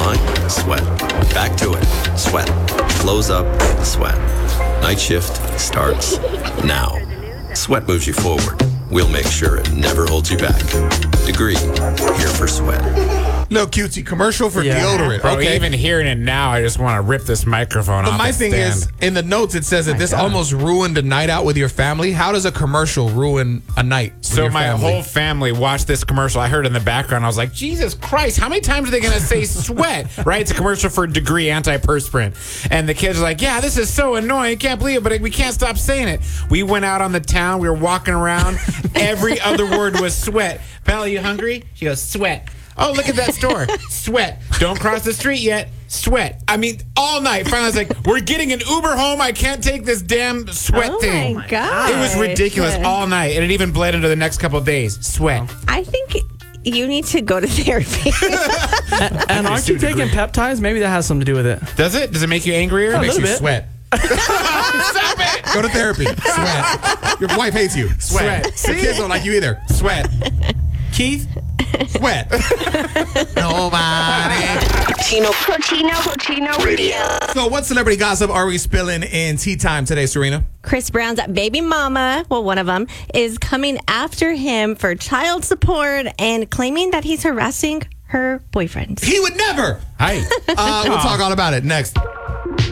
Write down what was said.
line, sweat. Back to it, sweat. Flows up, sweat. Night shift starts now. Sweat moves you forward. We'll make sure it never holds you back. Degree, here for sweat. Little cutesy commercial for deodorant. Bro, Okay. even hearing it now, I just want to rip this microphone off. But my the thing stand. is, in the notes, it says that this almost ruined a night out with your family. How does a commercial ruin a night with So your my family? whole family watched this commercial. I heard in the background. I was like, Jesus Christ, how many times are they going to say sweat? Right? It's a commercial for Degree antiperspirant. And the kids are like, yeah, this is so annoying. I can't believe it, but we can't stop saying it. We went out on the town. We were walking around. Every other word was sweat. Pal, you hungry? She goes, sweat. Oh, look at that store. Sweat. Don't cross the street yet. Sweat. I mean, all night. Finally, I was like, we're getting an Uber home. I can't take this damn sweat thing. Oh, my God. It was ridiculous all night. And it even bled into the next couple of days. Sweat. I think you need to go to therapy. And aren't you taking peptides? Maybe that has something to do with it. Does it? Does it make you angrier? A Makes little you bit. sweat. Stop it. Go to therapy. Sweat. Your wife hates you. Sweat. Sweat. Your kids don't like you either. Sweat. Keith? Sweat. Nobody. Cochino Radio. So what celebrity gossip are we spilling in tea time today, Serena? Chris Brown's baby mama, well, one of them, is coming after him for child support and claiming that he's harassing her boyfriend. He would never. Hi. We'll talk all about it next.